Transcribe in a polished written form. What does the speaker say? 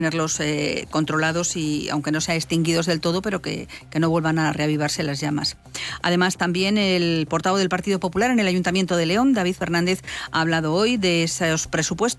tenerlos controlados y aunque no sea extinguidos del todo, pero que no vuelvan a reavivarse las llamas. Además, también el portavoz del Partido Popular en el Ayuntamiento de León, David Fernández, ha hablado hoy de esos presupuestos